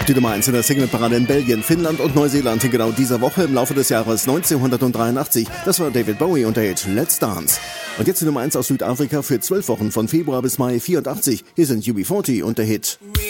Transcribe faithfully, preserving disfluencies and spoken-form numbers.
Die Nummer eins in der Singleparade in Belgien, Finnland und Neuseeland in genau dieser Woche im Laufe des Jahres neunzehnhundertdreiundachtzig. Das war David Bowie und der Hit Let's Dance. Und jetzt die Nummer eins aus Südafrika für zwölf Wochen von Februar bis Mai vierundachtzig. Hier sind U B vierzig und der Hit